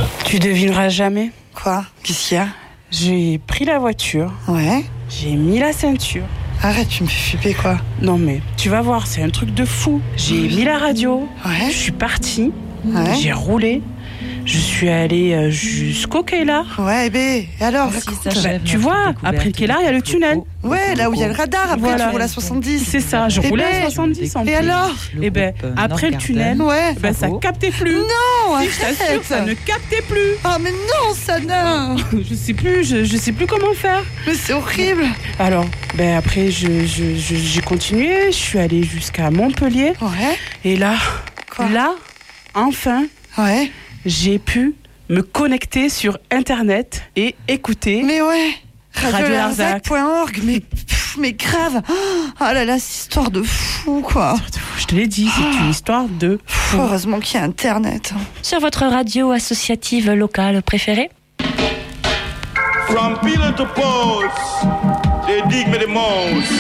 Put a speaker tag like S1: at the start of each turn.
S1: Tu devineras jamais.
S2: Quoi? Qu'est-ce qu'il y a?
S1: J'ai pris la voiture.
S2: Ouais.
S1: J'ai mis la ceinture.
S2: Arrête, tu me fais flipper, quoi.
S1: Non mais, tu vas voir, c'est un truc de fou. J'ai mis la radio.
S2: Ouais.
S1: Je suis partie.
S2: Ouais.
S1: J'ai roulé. Je suis allée jusqu'au Keilar.
S2: Ouais, et alors,
S1: tu vois, après le Keilar, il y a le tunnel.
S2: Ouais, là où il y a le radar, après
S1: Voilà.
S2: tu roules à 70.
S1: C'est ça, je roulais à 70 en plus.
S2: Et alors?
S1: Et après le tunnel,
S2: Ouais.
S1: ça captait plus.
S2: Non,
S1: Si, je t'assure, ça ne captait plus.
S2: Ah, mais non, Sana.
S1: Je sais plus, je sais plus comment faire.
S2: Mais c'est horrible.
S1: Alors, après, j'ai continué, je suis allée jusqu'à Montpellier.
S2: Ouais.
S1: Et là, enfin,
S2: Ouais.
S1: j'ai pu me connecter sur Internet et écouter.
S2: Mais ouais.
S1: radiolarzac.org.
S2: Mais grave. Oh là là, cette histoire de fou, quoi.
S1: Je te l'ai dit, c'est une histoire de fou.
S2: Heureusement qu'il y a Internet.
S3: Sur votre radio associative locale préférée?
S4: From pillar to post, they dig me the most.